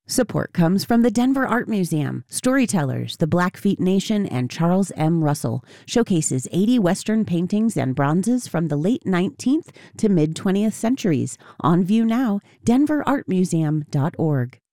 Support comes from the Denver Art Museum. Storytellers, the Blackfeet Nation, and Charles M. Russell showcases 80 Western paintings and bronzes from the late 19th to mid-20th centuries. On view now, denverartmuseum.org.